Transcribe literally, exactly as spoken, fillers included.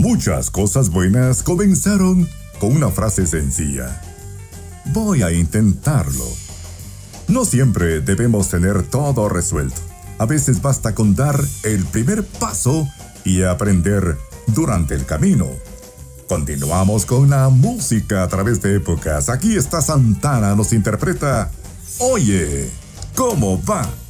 Muchas cosas buenas comenzaron con una frase sencilla. Voy a intentarlo. No siempre debemos tener todo resuelto. A veces basta con dar el primer paso y aprender durante el camino. Continuamos con la música a través de épocas. Aquí está Santana, nos interpreta Oye, ¿cómo va?